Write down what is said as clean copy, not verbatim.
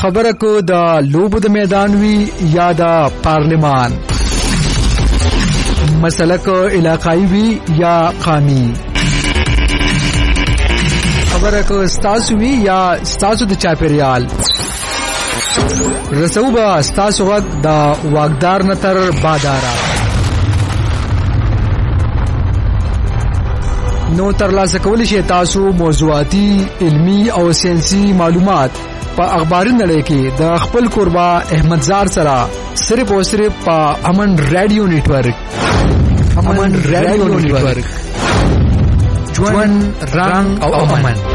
خبره کو د لوبو د میدان وی یا د پارلیمان، مسله کو علاقائی وی یا قومي، خبره کو ستاسو وی یا ستاسو د چاپیریال. رسوبه ستاسو غږ د واقدار نتر بادارا. نو ترلاسه کولی شئ تاسو موضوعاتي، علمی او ساينسي معلومات په اخباري نړۍ کې د خپل قربا احمدزار سره صرف او صرف په امن رادیو نتورک. امن رادیو نتورک، ژوند رنگ او امن.